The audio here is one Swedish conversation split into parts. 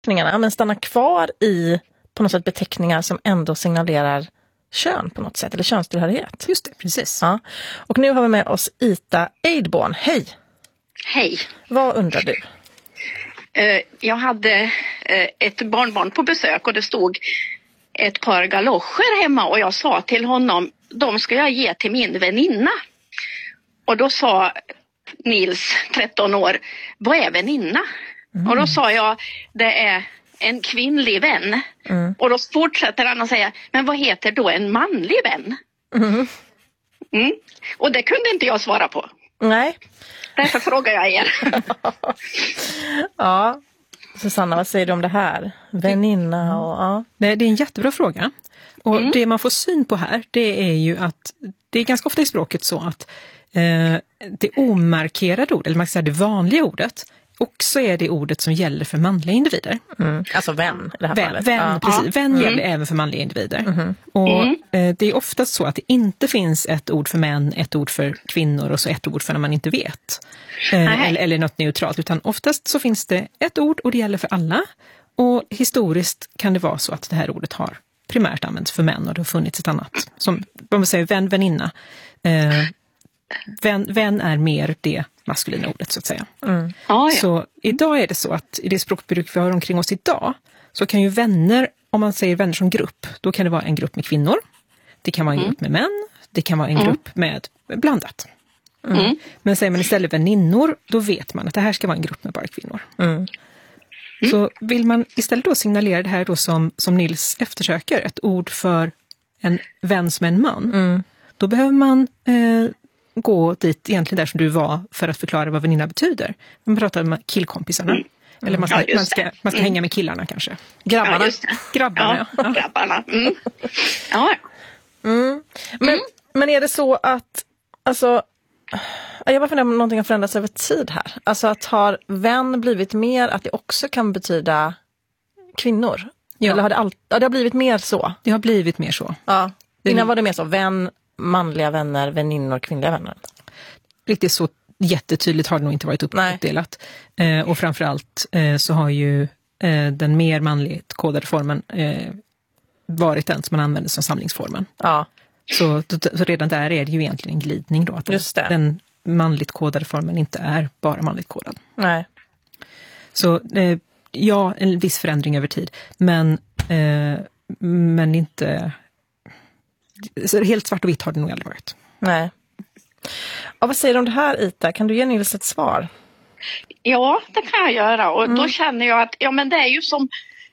men stannar kvar i på något sätt beteckningar som ändå signalerar kön på något sätt, eller könstillhörighet. Just det, precis. Ja. Och nu har vi med oss Ita Eidborn. Hej! Hej! Vad undrar du? Jag hade ett barnbarn på besök och det stod ett par galoscher hemma och jag sa till honom, de ska jag ge till min väninna. Och då sa Nils, 13 år, vad är väninna? Och då sa jag, det är en kvinnlig vän. Och då fortsätter han att säga, men vad heter då en manlig vän? Och det kunde inte jag svara på. Nej. Därför frågar jag er. Ja, Susanna, vad säger du om det här? Väninna och... Ja. Det är en jättebra fråga. Och det man får syn på här, det är ju att det är ganska ofta i språket så att det omarkerade ordet, eller man kan säga det vanliga ordet, också är det ordet som gäller för manliga individer. Alltså vän i det här fallet. Vän, precis. Vän gäller även för manliga individer. Och det är oftast så att det inte finns ett ord för män, ett ord för kvinnor och så ett ord för när man inte vet. Eller något neutralt. Utan oftast så finns det ett ord och det gäller för alla. Och historiskt kan det vara så att det här ordet har primärt använts för män och det har funnits ett annat. Som man säger vän, väninna. Vän är mer det maskulina ordet så att säga. Så idag är det så att i det språkbruk vi har omkring oss idag så kan ju vänner, om man säger vänner som grupp, då kan det vara en grupp med kvinnor. Det kan vara en grupp med män. Det kan vara en grupp med blandat. Men säger man istället väninnor, då vet man att det här ska vara en grupp med bara kvinnor. Så vill man istället då signalera det här då som Nils eftersöker, ett ord för en vän som en man, då behöver man gå dit egentligen där som du var för att förklara vad väninna betyder. Man pratar med killkompisarna. Eller man ska hänga med killarna kanske. Grabbarna. Grabbarna. Men är det så att, alltså, jag bara funderar om någonting har förändrats över tid här. Alltså att har vän blivit mer att det också kan betyda kvinnor? Ja. Eller har det har blivit mer så? Det har blivit mer så. Ja. Innan var det mer så, vän, manliga vänner, väninnor, kvinnliga vänner. Riktigt så jättetydligt har det nog inte varit uppdelat. Och framförallt så har ju den mer manligt kodade formen varit den som man använder som samlingsformen. Ja. Så redan där är det ju egentligen en glidning då. Att den manligt kodade formen inte är bara manligt kodad. Nej. Så ja, en viss förändring över tid. Men inte... Så helt svart och vitt har det nog aldrig varit. Nej. Och vad säger du om det här, Ita? Kan du ge Nils ett svar? Ja, det kan jag göra. Och då känner jag att men det är ju som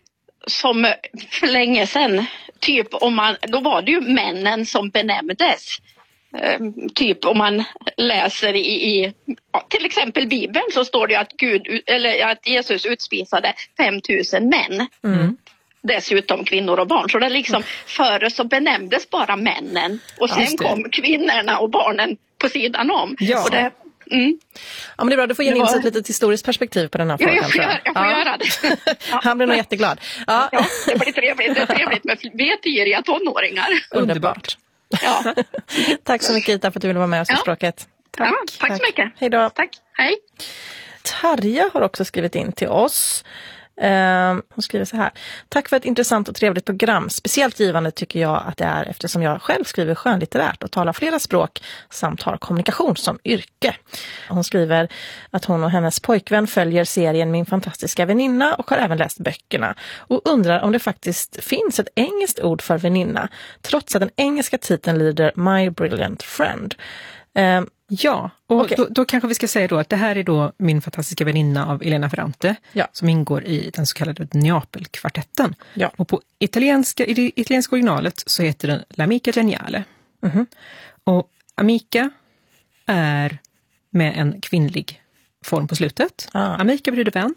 för länge sedan. Typ då var det ju männen som benämndes. Typ om man läser i till exempel Bibeln så står det att Jesus utspisade 5000 män. Dessutom kvinnor och barn. Så det liksom före så benämndes bara männen. Och sen kom kvinnorna och barnen på sidan om. Ja. Och det, Ja, men det är bra, du får ge Nils ett litet historiskt perspektiv på den här frågan. Jag får göra det. Han blir nog jätteglad. Ja, det blir trevligt. Det är trevligt med vetgiriga tonåringar. Underbart. Ja. Tack så mycket, Ita, för att du ville vara med oss i språket. Tack så mycket. Hej då. Tack. Hej. Tarja har också skrivit in till oss. Hon skriver så här: tack för ett intressant och trevligt program. Speciellt givande tycker jag att det är eftersom jag själv skriver skönlitterärt och talar flera språk samt har kommunikation som yrke. Hon skriver att hon och hennes pojkvän följer serien Min fantastiska väninna och har även läst böckerna och undrar om det faktiskt finns ett engelskt ord för väninna trots att den engelska titeln lyder My Brilliant Friend. Ja, och då kanske vi ska säga då att det här är då Min fantastiska väninna av Elena Ferrante som ingår i den så kallade Neapelkvartetten. Ja. Och i det italienska originalet så heter den L'Amica Geniale. Och Amica är med en kvinnlig form på slutet. Amica betyder vän.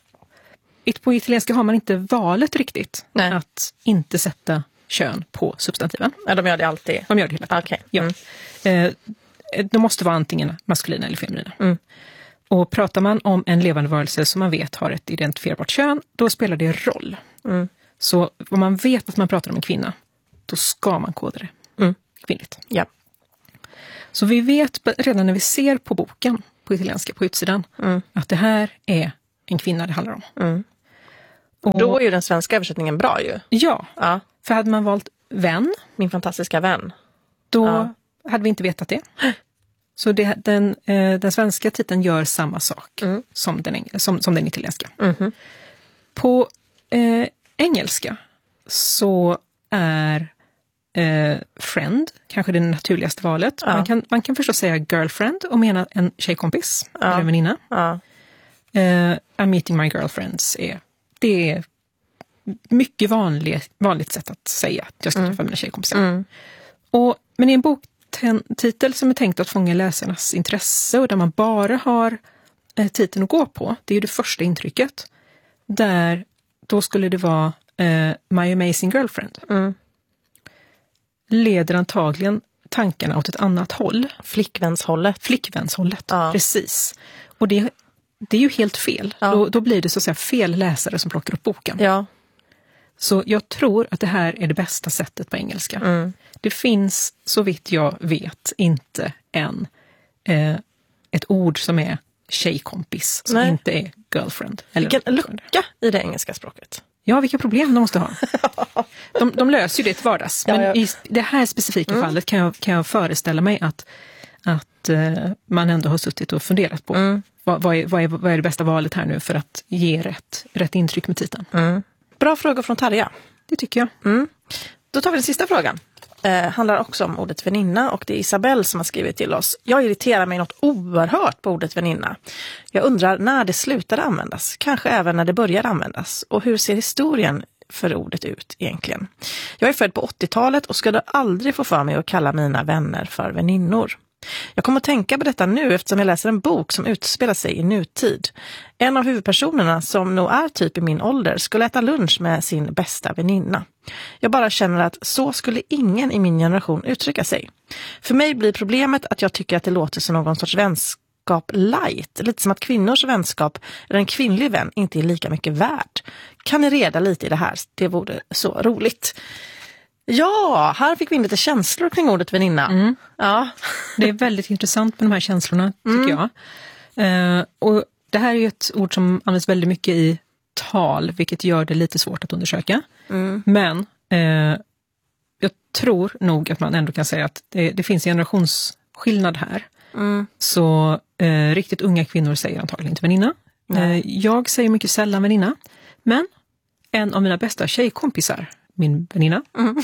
På italienska har man inte valet riktigt att inte sätta kön på substantiven. Ja, de gör det alltid. De gör det hela tiden. Okay. Ja. De måste vara antingen maskulina eller feminina. Och pratar man om en levande varelse som man vet har ett identifierbart kön, då spelar det roll. Så om man vet att man pratar om en kvinna, då ska man koda det kvinnligt. Ja. Så vi vet redan när vi ser på boken på italienska på utsidan att det här är en kvinna det handlar om. Och då är ju den svenska översättningen bra ju. Ja, för hade man valt vän, min fantastiska vän, då hade vi inte vetat det. Så den svenska titeln gör samma sak som den italienska. På engelska så är friend kanske det naturligaste valet. Man kan förstås säga girlfriend och mena en tjejkompis eller en väninna. I'm meeting my girlfriends det är mycket vanligt sätt att säga att jag ska träffa mina tjejkompisar. Men i en boktitel som är tänkt att fånga läsarnas intresse och där man bara har titeln att gå på, det är ju det första intrycket. Då skulle det vara My Amazing Girlfriend. Leder antagligen tankarna åt ett annat håll. Flickvänshållet, precis. Och det är ju helt fel. Då blir det så att säga fel läsare som plockar upp boken. Så jag tror att det här är det bästa sättet på engelska. Det finns, så vitt jag vet, inte ett ord som är tjejkompis som inte är girlfriend. Vilken lucka i det engelska språket. Ja, vilka problem de måste ha. De löser ju det till vardags. Men i det här specifika fallet kan jag föreställa mig att man ändå har suttit och funderat på vad är det bästa valet här nu för att ge rätt intryck med titeln. Bra fråga från Tarja. Det tycker jag. Då tar vi den sista frågan. Handlar också om ordet väninna och det är Isabelle som har skrivit till oss. Jag irriterar mig något oerhört på ordet väninna. Jag undrar när det slutade användas, kanske även när det började användas. Och hur ser historien för ordet ut egentligen? Jag är född på 80-talet och skulle aldrig få för mig att kalla mina vänner för väninnor. Jag kommer att tänka på detta nu eftersom jag läser en bok som utspelar sig i nutid. En av huvudpersonerna, som nog är typ i min ålder, skulle äta lunch med sin bästa väninna. Jag bara känner att så skulle ingen i min generation uttrycka sig. För mig blir problemet att jag tycker att det låter som någon sorts vänskap light. Lite som att kvinnors vänskap eller en kvinnlig vän inte är lika mycket värd. Kan ni reda lite i det här? Det vore så roligt. Ja, här fick vi in lite känslor kring ordet väninna. Ja. Det är väldigt intressant med de här känslorna, tycker jag. Och det här är ju ett ord som används väldigt mycket i tal, vilket gör det lite svårt att undersöka. Men jag tror nog att man ändå kan säga att det finns en generationsskillnad här. Så riktigt unga kvinnor säger antagligen inte väninna. Jag säger mycket sällan väninna. Men en av mina bästa tjejkompisar, min väninna,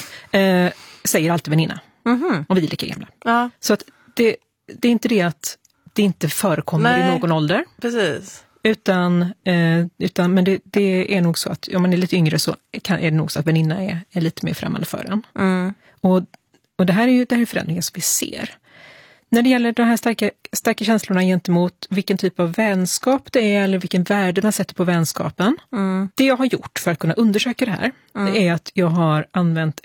säger alltid väninna. Och vi är lika gamla. Så att det är inte det att det inte förekommer i någon ålder. Precis. Utan men det är nog så att om man är lite yngre så är det nog så att väninna är lite mer främmande för en. Och det här är förändringen som vi ser. När det gäller de här starka känslorna gentemot vilken typ av vänskap det är eller vilken värde man sätter på vänskapen. Det jag har gjort för att kunna undersöka det här det är att jag har använt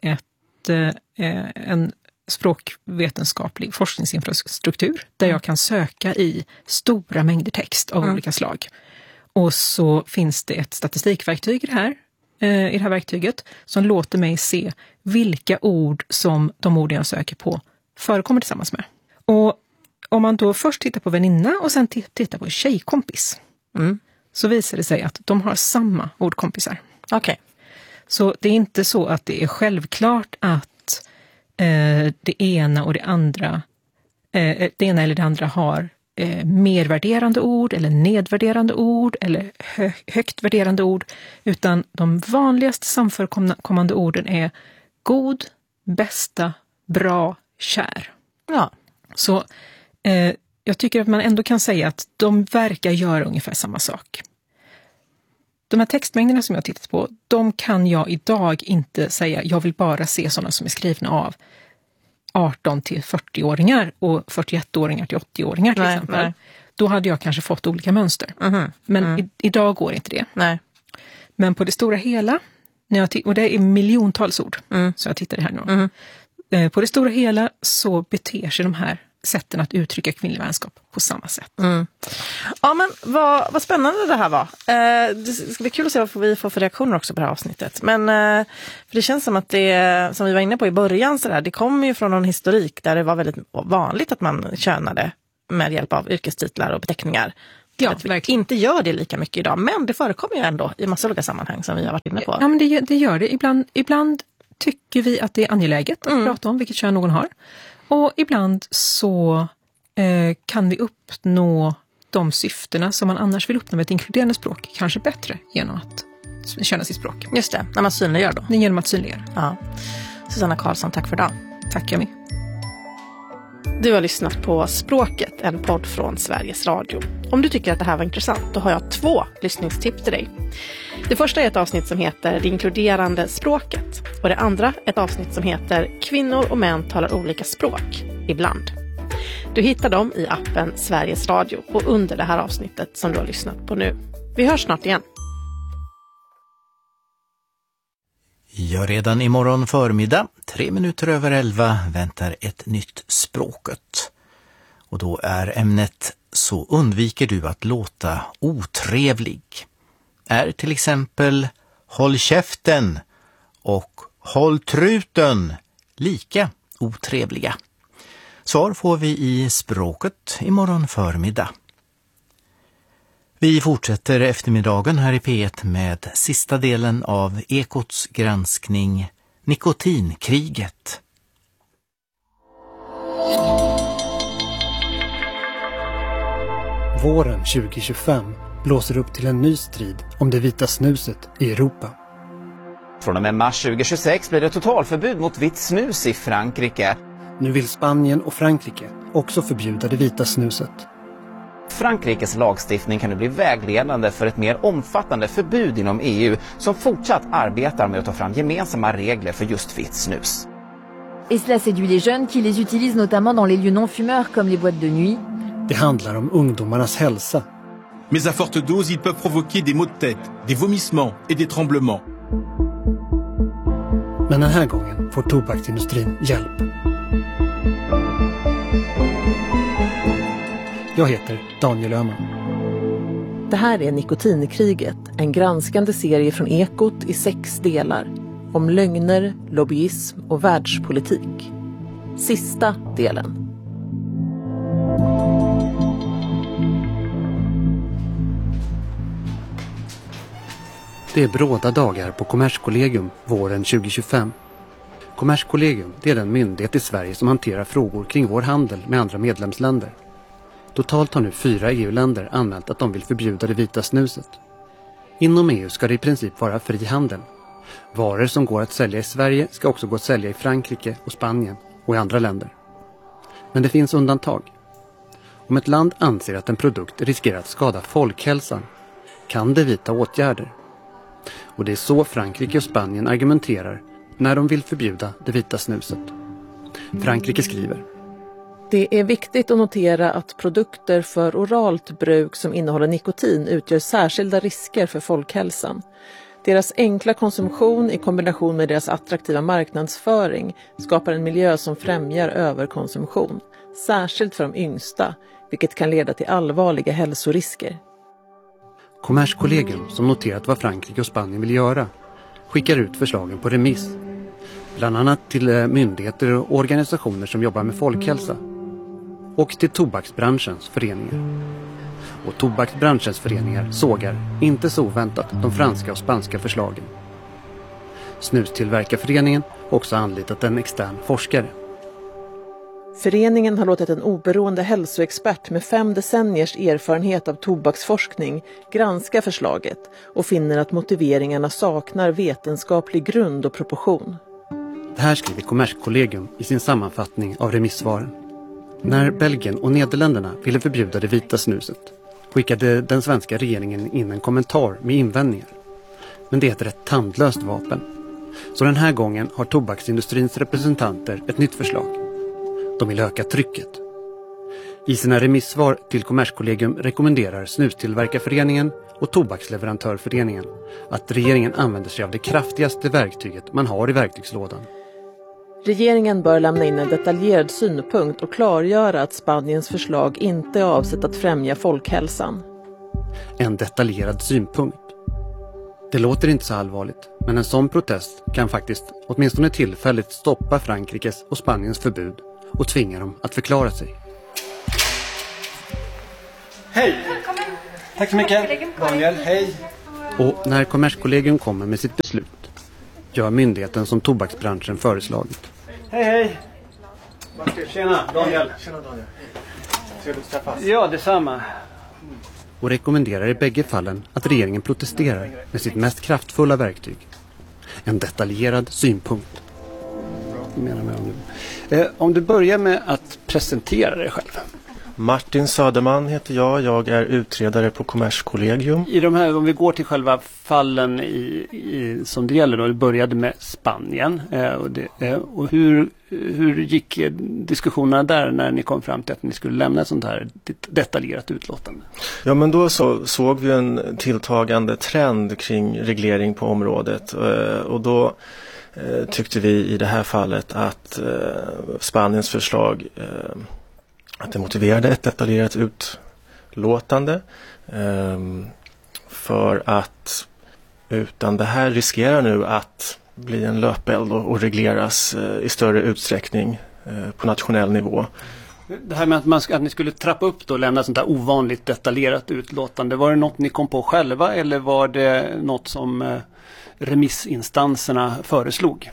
en språkvetenskaplig forskningsinfrastruktur där jag kan söka i stora mängder text av olika slag. Och så finns det ett statistikverktyg i det här verktyget som låter mig se vilka ord som de ord jag söker på förekommer tillsammans med. Och om man då först tittar på väninna och sen tittar på tjejkompis så visar det sig att de har samma ordkompisar. Okej. Så det är inte så att det är självklart att det ena och det andra det ena eller det andra har mer värderande ord eller nedvärderande ord eller högt värderande ord, utan de vanligaste samförkommande orden är god, bästa, bra, kär. Ja. Så jag tycker att man ändå kan säga att de verkar göra ungefär samma sak. De här textmängderna som jag har tittat på, de kan jag idag inte säga, jag vill bara se sådana som är skrivna av 18 till 40-åringar och 41-åringar till 80-åringar till exempel. Nej. Då hade jag kanske fått olika mönster. Men idag går inte det. Nej. Men på det stora hela, och det är miljontals ord, så jag tittar här nu. På det stora hela så beter sig de här sätten att uttrycka kvinnlig vänskap på samma sätt. Ja, men vad spännande det här var. Det ska bli kul att se vad vi får för reaktioner också på det här avsnittet. Men för det känns som att det, som vi var inne på i början, så där, det kommer ju från någon historik där det var väldigt vanligt att man könade med hjälp av yrkestitlar och beteckningar att vi inte gör det lika mycket idag. Men det förekommer ju ändå i massa olika sammanhang som vi har varit inne på. Ja, men det gör det. Ibland tycker vi att det är angeläget att prata om vilket kön någon har. Och ibland så kan vi uppnå de syftena som man annars vill uppnå med ett inkluderande språk kanske bättre genom att känna sitt språk. Just det, när man synliggör då. Genom att synliggöra. Ja. Susanna Karlsson, tack för idag. Tack jag med. Du har lyssnat på Språket, en podd från Sveriges Radio. Om du tycker att det här var intressant, då har jag 2 lyssningstips till dig. Det första är ett avsnitt som heter Det inkluderande språket. Och det andra ett avsnitt som heter Kvinnor och män talar olika språk, ibland. Du hittar dem i appen Sveriges Radio och under det här avsnittet som du har lyssnat på nu. Vi hörs snart igen. Ja, redan imorgon förmiddag, 11:03, väntar ett nytt Språket. Och då är ämnet Så undviker du att låta otrevlig. Är till exempel Håll käften och Håll truten lika otrevliga? Svar får vi i Språket imorgon förmiddag. Vi fortsätter eftermiddagen här i P1 med sista delen av Ekots granskning Nikotinkriget. Våren 2025 blåser upp till en ny strid om det vita snuset i Europa. Från och med mars 2026 blir det totalförbud mot vitt snus i Frankrike. Nu vill Spanien och Frankrike också förbjuda det vita snuset. Frankrikes lagstiftning kan nu bli vägledande för ett mer omfattande förbud inom EU som fortsatt arbetar med att ta fram gemensamma regler för just vitt snus. Et cela séduit les jeunes qui les utilisent notamment dans les lieux non-fumeurs comme les boîtes de nuit. Det handlar om ungdomarnas hälsa. Mais à forte dose, ils peuvent provoquer des maux de tête, des vomissements et des tremblements. Men den här gången får tobaksindustrin hjälp. Jag heter Daniel Öhman. Det här är Nikotinkriget, en granskande serie från Ekot i 6 delar. Om lögner, lobbyism och världspolitik. Sista delen. Det är bråda dagar på Kommerskollegium våren 2025. Kommerskollegium, det är den myndighet i Sverige som hanterar frågor kring vår handel med andra medlemsländer. Totalt har nu 4 EU-länder anmält att de vill förbjuda det vita snuset. Inom EU ska det i princip vara fri handel. Varor som går att sälja i Sverige ska också gå att sälja i Frankrike och Spanien och i andra länder. Men det finns undantag. Om ett land anser att en produkt riskerar att skada folkhälsan kan det vidta åtgärder. Och det är så Frankrike och Spanien argumenterar när de vill förbjuda det vita snuset. Frankrike skriver: Det är viktigt att notera att produkter för oralt bruk som innehåller nikotin utgör särskilda risker för folkhälsan. Deras enkla konsumtion i kombination med deras attraktiva marknadsföring skapar en miljö som främjar överkonsumtion, särskilt för de yngsta, vilket kan leda till allvarliga hälsorisker. Kommerskollegium, som noterat vad Frankrike och Spanien vill göra, skickar ut förslagen på remiss. Bland annat till myndigheter och organisationer som jobbar med folkhälsa. Och till tobaksbranschens föreningar. Och tobaksbranschens föreningar sågar, inte så oväntat, de franska och spanska förslagen. Snustillverkarföreningen har också anlitat en extern forskare. Föreningen har låtit en oberoende hälsoexpert med 5 decenniers erfarenhet av tobaksforskning granska förslaget och finner att motiveringarna saknar vetenskaplig grund och proportion. Det här skriver Kommerskollegium i sin sammanfattning av remissvaren. När Belgien och Nederländerna ville förbjuda det vita snuset skickade den svenska regeringen in en kommentar med invändningar. Men det är ett rätt tandlöst vapen. Så den här gången har tobaksindustrins representanter ett nytt förslag. De vill öka trycket. I sina remissvar till Kommerskollegium rekommenderar Snustillverkarföreningen och Tobaksleverantörföreningen att regeringen använder sig av det kraftigaste verktyget man har i verktygslådan. Regeringen bör lämna in en detaljerad synpunkt och klargöra att Spaniens förslag inte är avsett att främja folkhälsan. En detaljerad synpunkt. Det låter inte så allvarligt, men en sån protest kan faktiskt åtminstone tillfälligt stoppa Frankrikes och Spaniens förbud och tvinga dem att förklara sig. Hej! Välkommen! Tack så mycket. Daniel, hej. Och när Kommerskollegium kommer med sitt beslut gör myndigheten som tobaksbranschen föreslagit. Hej. Tjena, Daniel. Tjena, Daniel. Trevligt att träffas. Ja, detsamma. Och rekommenderar i bägge fallen att regeringen protesterar med sitt mest kraftfulla verktyg. En detaljerad synpunkt. Om du börjar med att presentera dig själv. Martin Söderman heter jag är utredare på Kommerskollegium. I de här, om vi går till själva fallen som det gäller då, det började med Spanien. Och hur gick diskussionerna där när ni kom fram till att ni skulle lämna ett sånt här detaljerat utlåtande? Ja, men då såg vi en tilltagande trend kring reglering på området och då tyckte vi i det här fallet att Spaniens förslag att det motiverade ett detaljerat utlåtande för att utan det här riskerar nu att bli en löpeld och regleras i större utsträckning på nationell nivå. Det här med att ni skulle trappa upp och lämna sånt här ovanligt detaljerat utlåtande, var det något ni kom på själva eller var det något som remissinstanserna föreslog?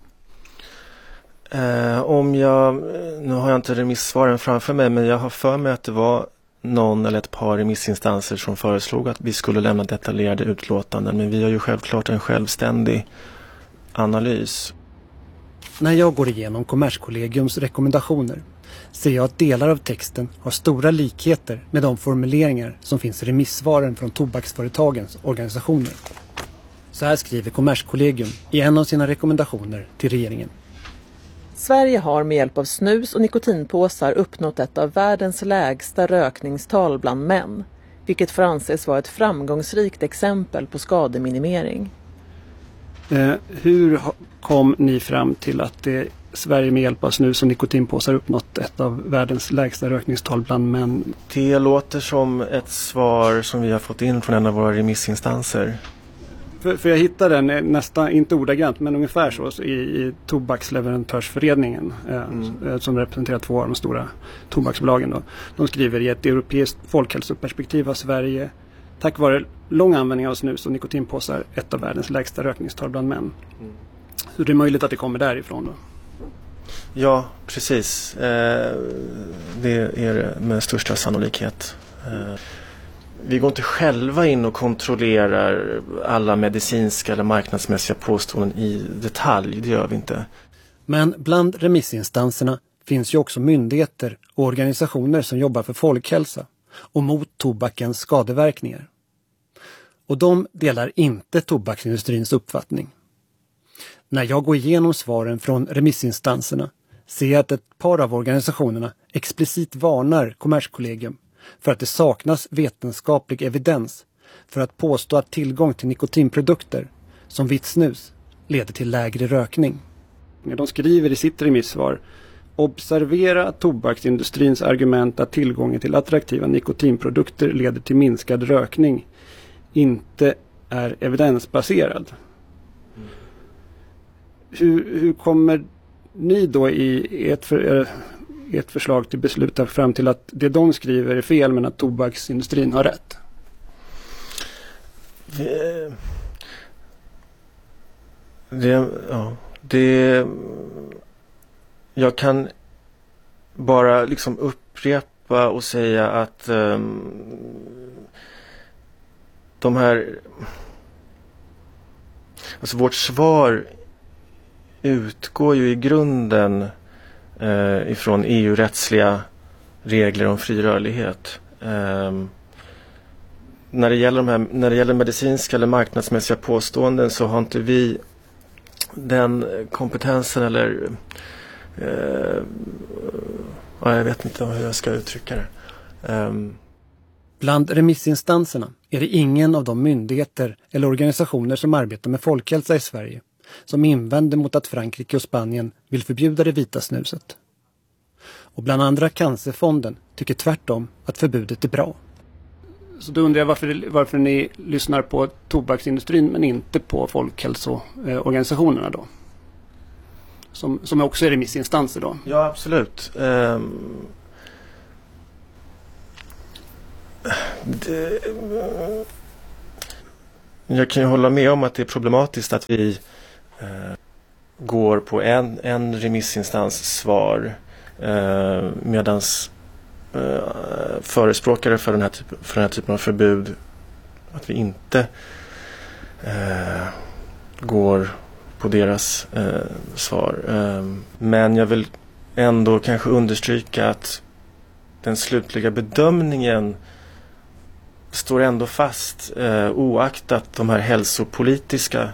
Nu har jag inte remissvaren framför mig, men jag har för mig att det var någon eller ett par remissinstanser som föreslog att vi skulle lämna detaljerade utlåtanden, men vi har ju självklart en självständig analys. När jag går igenom Kommerskollegiums rekommendationer ser jag att delar av texten har stora likheter med de formuleringar som finns i remissvaren från tobaksföretagens organisationer. Så här skriver Kommerskollegium i en av sina rekommendationer till regeringen. Sverige har med hjälp av snus och nikotinpåsar uppnått ett av världens lägsta rökningstal bland män, vilket får anses vara ett framgångsrikt exempel på skademinimering. Hur kom ni fram till att Sverige med hjälp av snus och nikotinpåsar uppnått ett av världens lägsta rökningstal bland män? Det låter som ett svar som vi har fått in från en av våra remissinstanser. För jag hittade den nästan, inte ordagrant, men ungefär så i Tobaksleverantörsföreningen som representerar 2 av de stora tobaksbolagen. Då. De skriver i ett europeiskt folkhälsoperspektiv har Sverige tack vare lång användning av snus och nikotinpåsar ett av världens lägsta rökningstal bland män. Så det är möjligt att det kommer därifrån då? Ja, precis. Det är det med största sannolikhet. Vi går inte själva in och kontrollerar alla medicinska eller marknadsmässiga påståenden i detalj, det gör vi inte. Men bland remissinstanserna finns ju också myndigheter och organisationer som jobbar för folkhälsa och mot tobakens skadeverkningar. Och de delar inte tobaksindustrins uppfattning. När jag går igenom svaren från remissinstanserna ser jag att ett par av organisationerna explicit varnar Kommerskollegium för att det saknas vetenskaplig evidens för att påstå att tillgång till nikotinprodukter som vitt snus leder till lägre rökning. De skriver i sitt remissvar: observera tobaksindustrins argument att tillgången till attraktiva nikotinprodukter leder till minskad rökning inte är evidensbaserad. Hur kommer ni då i ett förslag till beslut fram till att det de skriver är fel men att tobaksindustrin har rätt? Jag kan bara liksom upprepa och säga att de här, alltså vårt svar utgår ju i grunden ifrån EU-rättsliga regler om fri rörlighet. När det gäller medicinska eller marknadsmässiga påståenden så har inte vi den kompetensen eller jag vet inte hur jag ska uttrycka det. Bland remissinstanserna är det ingen av de myndigheter eller organisationer som arbetar med folkhälsa i Sverige som invänder mot att Frankrike och Spanien vill förbjuda det vita snuset. Och bland andra Cancerfonden tycker tvärtom att förbudet är bra. Så då undrar jag varför ni lyssnar på tobaksindustrin men inte på folkhälsoorganisationerna då? Som också är remissinstanser då? Ja, absolut. Jag kan ju hålla med om att det är problematiskt att vi går på en remissinstans svar medans förespråkare för den här typen av förbud, att vi inte går på deras svar. Men jag vill ändå kanske understryka att den slutliga bedömningen står ändå fast oaktat de här hälsopolitiska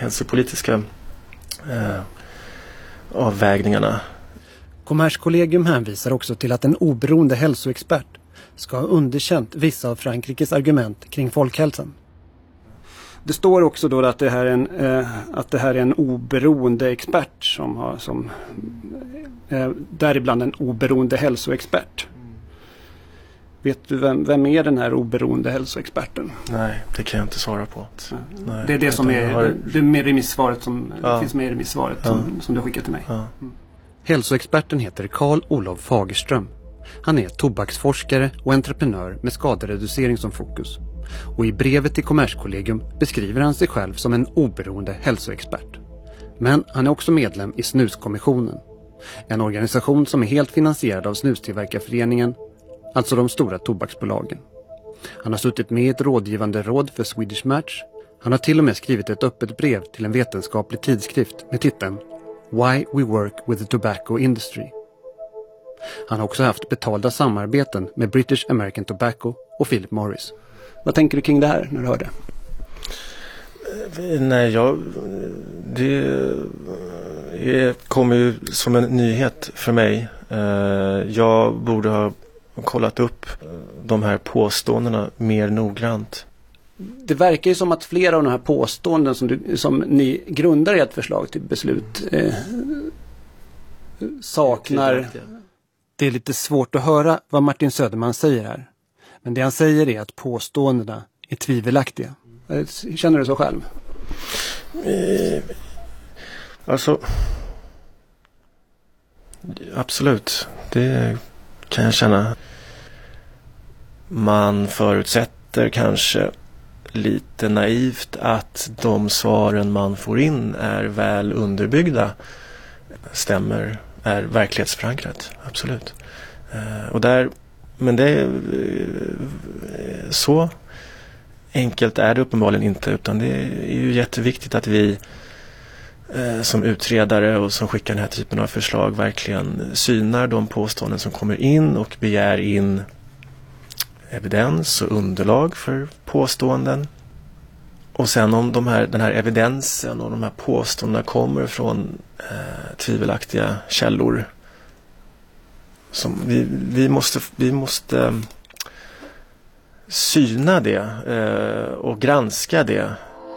avvägningarna. Kommerskollegium hänvisar också till att en oberoende hälsoexpert ska ha underkänt vissa av Frankrikes argument kring folkhälsan. Det står också då att det här är en oberoende expert som däribland en oberoende hälsoexpert. Vet du vem är den här oberoende hälsoexperten? Nej, det kan jag inte svara på. Nej, det är det som är med remissvaret som finns med i remissvaret som du har skickat till mig. Ja. Hälsoexperten heter Carl-Olof Fagerström. Han är tobaksforskare och entreprenör med skadereducering som fokus. Och i brevet till Kommerskollegium beskriver han sig själv som en oberoende hälsoexpert. Men han är också medlem i Snuskommissionen. En organisation som är helt finansierad av Snustillverkarföreningen, alltså de stora tobaksbolagen. Han har suttit med i ett rådgivande råd för Swedish Match. Han har till och med skrivit ett öppet brev till en vetenskaplig tidskrift med titeln Why We Work with the Tobacco Industry. Han har också haft betalda samarbeten med British American Tobacco och Philip Morris. Vad tänker du kring det här när du hör det? Nej, det kommer ju som en nyhet för mig. Jag borde ha kollat upp de här påståendena mer noggrant. Det verkar ju som att flera av de här påståenden som ni grundar i ett förslag till beslut saknar... Det är lite svårt att höra vad Martin Söderman säger här. Men det han säger är att påståendena är tvivelaktiga. Känner du så själv? Alltså... Absolut. Det kan jag känna. Man förutsätter kanske lite naivt att de svaren man får in är väl underbyggda, stämmer, är verklighetsförankrat. Absolut. Men det är så enkelt är det uppenbarligen inte, utan det är ju jätteviktigt att vi som utredare och som skickar den här typen av förslag verkligen synar de påståenden som kommer in och begär in evidens och underlag för påståenden. Och sen om den här evidensen och de här påståendena kommer från tvivelaktiga källor, som vi måste syna det och granska det.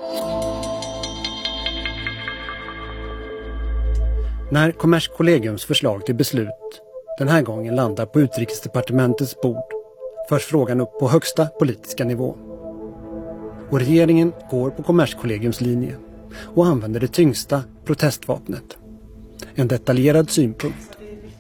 När Kommerskollegiums förslag till beslut den här gången landar på Utrikesdepartementets bord förs frågan upp på högsta politiska nivå. Och regeringen går på Kommerskollegiums linje och använder det tyngsta protestvapnet. En detaljerad synpunkt.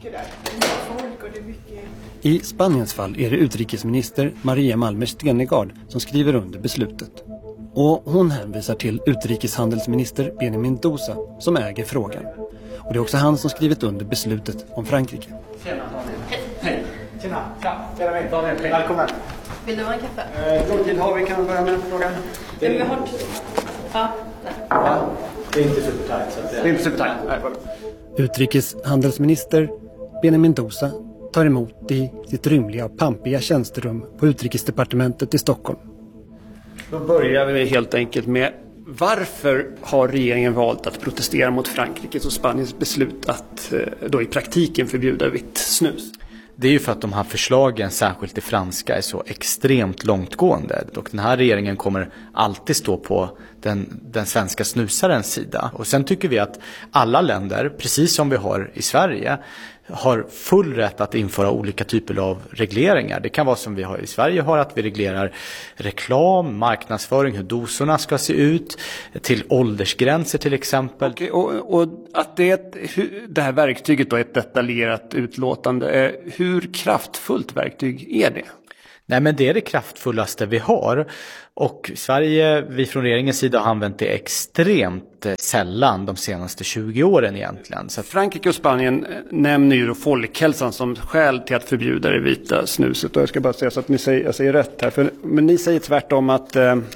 I Spaniens fall är det utrikesminister Maria Malmer Stenergard som skriver under beslutet. Och hon hänvisar till utrikeshandelsminister Benjamin Dousa som äger frågan. Och det är också han som skrivit under beslutet om Frankrike. Tjena, hej. Tjena, Daniel, välkommen. Vill du ha en kaffe? Hur lång tid har vi? Kan vi börja med frågan? Ja, vi har tid. Ja, det är inte supertajt. Det är inte supertajt. Utrikeshandelsminister Benjamin Dousa tar emot i sitt rymliga och pampiga tjänsterum på Utrikesdepartementet i Stockholm. Då börjar vi helt enkelt med: varför har regeringen valt att protestera mot Frankrikes och Spaniens beslut att då i praktiken förbjuda vitt snus? Det är ju för att de här förslagen, särskilt det franska, är så extremt långtgående. Och den här regeringen kommer alltid stå på den svenska snusarens sida. Och sen tycker vi att alla länder, precis som vi har i Sverige, har full rätt att införa olika typer av regleringar. Det kan vara som vi har i Sverige, har att vi reglerar reklam, marknadsföring, hur doserna ska se ut, till åldersgränser till exempel. Okej, och att det här verktyget då är ett detaljerat utlåtande, hur kraftfullt verktyg är det? Nej, men det är det kraftfullaste vi har. Och Sverige, vi från regeringens sida har använt det extremt sällan de senaste 20 åren egentligen. Så Frankrike och Spanien nämner ju då folkhälsan som skäl till att förbjuda det vita snuset. Och jag ska bara säga så att jag säger rätt här. Men ni säger tvärtom att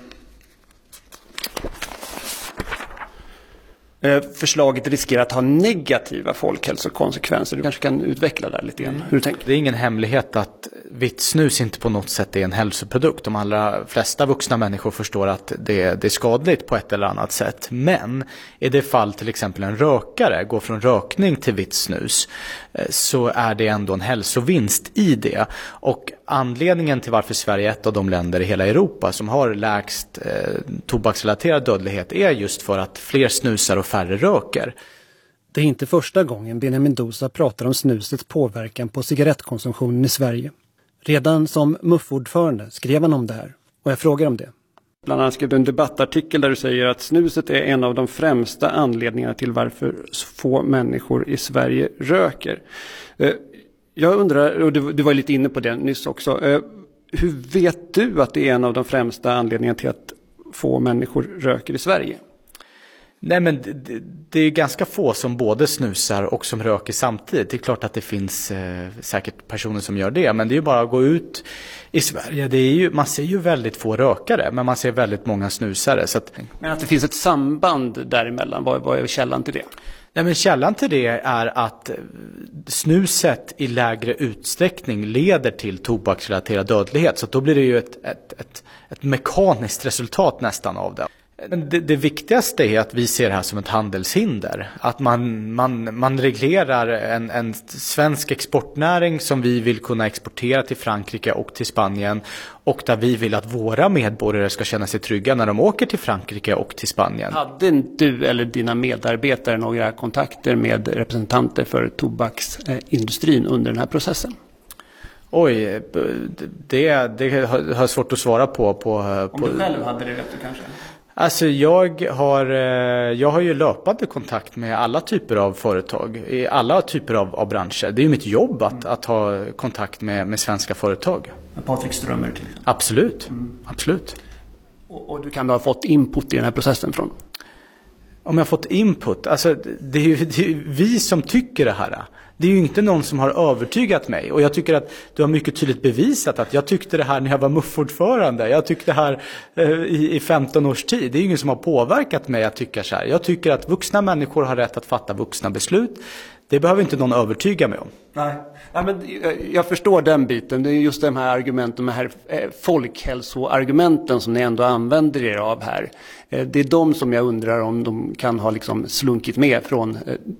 förslaget riskerar att ha negativa folkhälsokonsekvenser. Du kanske kan utveckla där lite grann hur du tänker. Det är ingen hemlighet att vitt snus inte på något sätt är en hälsoprodukt. De allra flesta vuxna människor förstår att det är skadligt på ett eller annat sätt. Men i det fall till exempel en rökare går från rökning till vitt snus så är det ändå en hälsovinst i det. Och anledningen till varför Sverige är ett av de länder i hela Europa som har lägst tobaksrelaterad dödlighet är just för att fler snusar och färre röker. Det är inte första gången Benjamin Mendoza pratar om snusets påverkan på cigarettkonsumtionen i Sverige. Redan som MUF-ordförande skrev han om det här och jag frågar om det. Bland annat skrev du en debattartikel där du säger att snuset är en av de främsta anledningarna till varför få människor i Sverige röker. Jag undrar, och du var lite inne på det nyss också, hur vet du att det är en av de främsta anledningarna till att få människor röker i Sverige? Nej, men det är ganska få som både snusar och som röker samtidigt. Det är klart att det finns säkert personer som gör det, men det är ju bara att gå ut i Sverige. Man ser ju väldigt få rökare, men man ser väldigt många snusare. Så att... Men att det finns ett samband däremellan, vad är källan till det? Nej, men källan till det är att snuset i lägre utsträckning leder till tobaksrelaterad dödlighet. Så då blir det ju ett mekaniskt resultat nästan av det. Det viktigaste är att vi ser det här som ett handelshinder. Att man reglerar en svensk exportnäring som vi vill kunna exportera till Frankrike och till Spanien. Och där vi vill att våra medborgare ska känna sig trygga när de åker till Frankrike och till Spanien. Hade du eller dina medarbetare några kontakter med representanter för tobaksindustrin under den här processen? Oj, det har svårt att svara på. Om du själv hade det, vet du kanske? Alltså jag har ju löpande kontakt med alla typer av företag, i alla typer av branscher. Det är ju mitt jobb att ha kontakt med svenska företag. Med Patrik Strömmer till exempel? Absolut, absolut. Och du kan ha fått input i den här processen från? Om jag har fått input? Alltså det är ju vi som tycker det här. Det är ju inte någon som har övertygat mig. Och jag tycker att du har mycket tydligt bevisat att jag tyckte det här när jag var MUF-ordförande. Jag tyckte det här i 15 års tid. Det är ju ingen som har påverkat mig att tycka så här. Jag tycker att vuxna människor har rätt att fatta vuxna beslut. Det behöver inte någon övertyga mig om. Nej, men jag förstår den biten. Det är just de här argumenten, de här folkhälsoargumenten som ni ändå använder er av här. Det är de som jag undrar om de kan ha liksom slunkit med från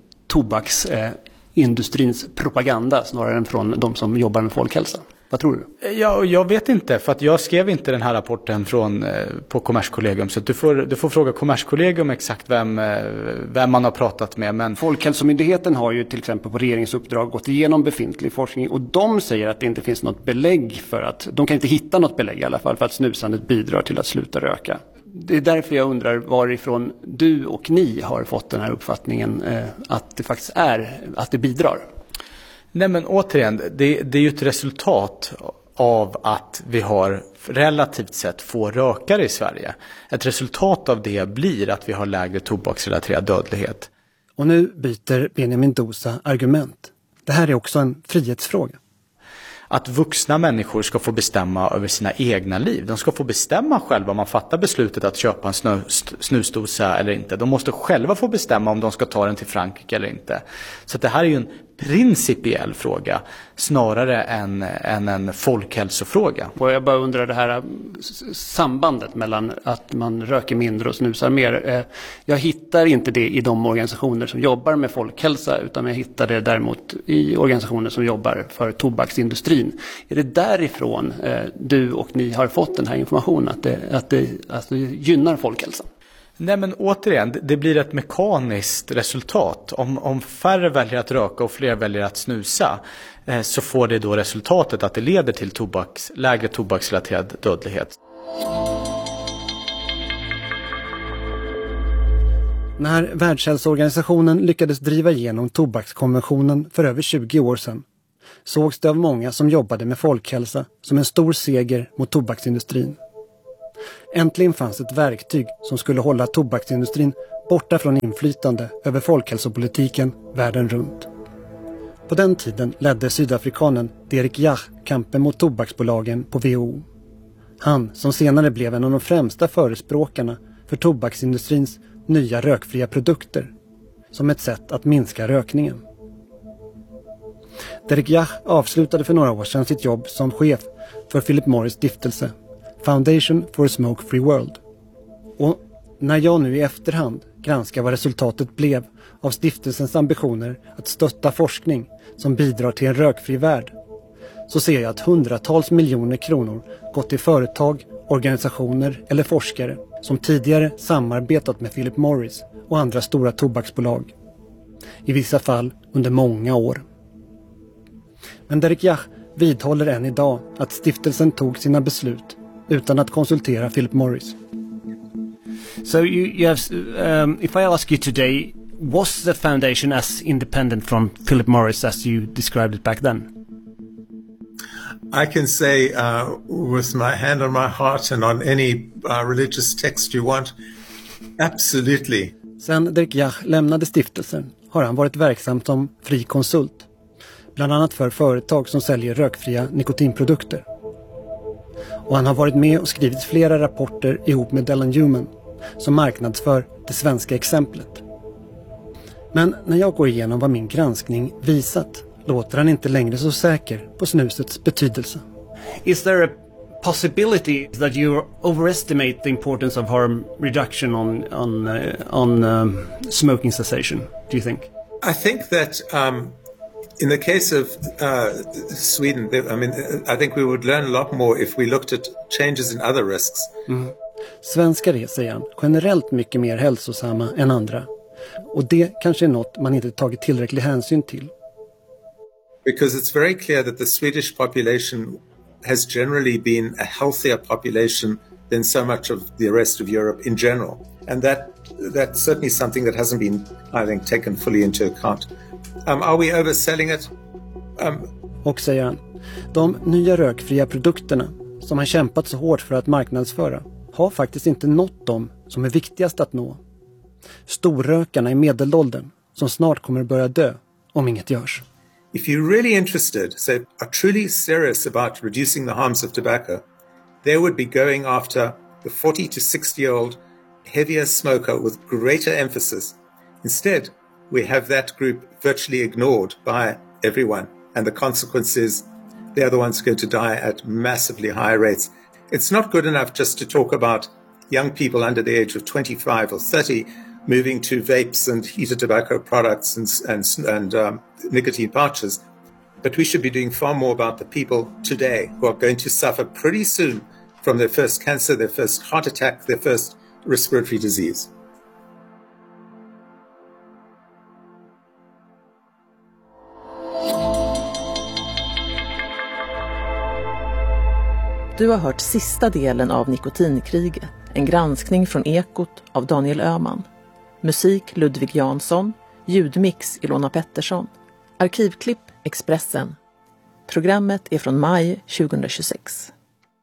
tobaksindustrins propaganda snarare än från de som jobbar med folkhälsa. Vad tror du? Jag vet inte, för att jag skrev inte den här rapporten på Kommerskollegium. Så du får fråga Kommerskollegium exakt vem man har pratat med. Men Folkhälsomyndigheten har ju till exempel på regeringsuppdrag gått igenom befintlig forskning. Och de säger att det inte finns något belägg för att, de kan inte hitta något belägg i alla fall för att snusandet bidrar till att sluta röka. Det är därför jag undrar varifrån du och ni har fått den här uppfattningen att det faktiskt att det bidrar. Nej, men återigen, det är ju ett resultat av att vi har relativt sett få rökare i Sverige. Ett resultat av det blir att vi har lägre tobaksrelaterad dödlighet. Och nu byter Benjamin Mendoza argument. Det här är också en frihetsfråga. Att vuxna människor ska få bestämma över sina egna liv. De ska få bestämma själva om man fattar beslutet att köpa en snusdosa eller inte. De måste själva få bestämma om de ska ta den till Frankrike eller inte. Så det här är ju en principiell fråga snarare än en folkhälsofråga. Och jag bara undrar det här sambandet mellan att man röker mindre och snusar mer. Jag hittar inte det i de organisationer som jobbar med folkhälsa, utan jag hittar det däremot i organisationer som jobbar för tobaksindustrin. Är det därifrån du och ni har fått den här informationen att det gynnar folkhälsan? Nej, men återigen, det blir ett mekaniskt resultat. Om färre väljer att röka och fler väljer att snusa så får det då resultatet att det leder till lägre tobaksrelaterad dödlighet. När Världshälsoorganisationen lyckades driva igenom tobakskonventionen för över 20 år sedan sågs det av många som jobbade med folkhälsa som en stor seger mot tobaksindustrin. Äntligen fanns ett verktyg som skulle hålla tobaksindustrin borta från inflytande över folkhälsopolitiken världen runt. På den tiden ledde sydafrikanen Derek Jach kampen mot tobaksbolagen på WHO. Han som senare blev en av de främsta förespråkarna för tobaksindustrins nya rökfria produkter som ett sätt att minska rökningen. Derek Jach avslutade för några år sedan sitt jobb som chef för Philip Morris stiftelse Foundation for a Smoke-Free World. Och när jag nu i efterhand granskar vad resultatet blev av stiftelsens ambitioner att stötta forskning som bidrar till en rökfri värld, så ser jag att hundratals miljoner kronor gått till företag, organisationer eller forskare som tidigare samarbetat med Philip Morris och andra stora tobaksbolag. I vissa fall under många år. Men Derek Jach vidhåller än idag att stiftelsen tog sina beslut utan att konsultera Philip Morris. So you have, if I ask you today, was the foundation as independent from Philip Morris as you described it back then? I can say with my hand on my heart and on any religious text you want, absolutely. Sen Derek Jach lämnade stiftelsen har han varit verksam som fri konsult. Bland annat för företag som säljer rökfria nikotinprodukter. Och han har varit med och skrivit flera rapporter ihop med Dylan Newman som marknadsför det svenska exemplet. Men när jag går igenom vad min granskning visat låter han inte längre så säker på snusets betydelse. Is there a possibility that you overestimate the importance of harm reduction on smoking cessation, do you think? I think that in the case of Sweden, I think we would learn a lot more if we looked at changes in other risks. Svenskar är, säger han, generellt mycket mer hälsosamma än andra. Och det kanske är något man inte tagit tillräcklig hänsyn till. Because it's very clear that the Swedish population has generally been a healthier population than so much of the rest of Europe in general. And that's certainly something that hasn't been, I think, taken fully into account. Are we overselling it? Och säger han, de nya rökfria produkterna som han kämpat så hårt för att marknadsföra har faktiskt inte nått dem som är viktigast att nå. Storrökarna i medelåldern som snart kommer börja dö om inget görs. If you're really interested, so are truly serious about reducing the harms of tobacco, they would be going after the 40 to 60-year-old heavier smoker with greater emphasis. Instead, we have that group virtually ignored by everyone. And the consequence is they're the ones going to die at massively higher rates. It's not good enough just to talk about young people under the age of 25 or 30 moving to vapes and heated tobacco products and nicotine pouches. But we should be doing far more about the people today who are going to suffer pretty soon from their first cancer, their first heart attack, their first respiratory disease. Du har hört sista delen av Nikotinkriget, en granskning från Ekot av Daniel Öhman. Musik Ludvig Jansson, ljudmix Ilona Pettersson, arkivklipp Expressen. Programmet är från maj 2026.